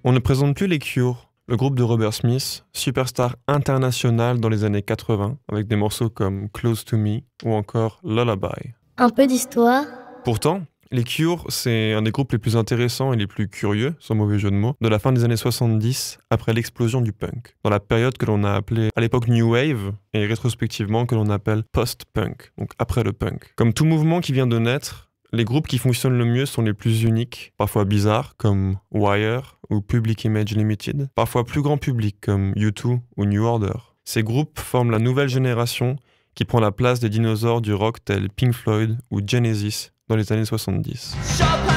On ne présente plus les Cure, le groupe de Robert Smith, superstar international dans les années 80, avec des morceaux comme Close to Me ou encore Lullaby. Un peu d'histoire. Pourtant, les Cure, c'est un des groupes les plus intéressants et les plus curieux, sans mauvais jeu de mots, de la fin des années 70, après l'explosion du punk, dans la période que l'on a appelée à l'époque New Wave, et rétrospectivement que l'on appelle post-punk, donc après le punk. Comme tout mouvement qui vient de naître, les groupes qui fonctionnent le mieux sont les plus uniques, parfois bizarres, comme Wire ou Public Image Limited, parfois plus grand public, comme U2 ou New Order. Ces groupes forment la nouvelle génération qui prend la place des dinosaures du rock tels Pink Floyd ou Genesis dans les années 70.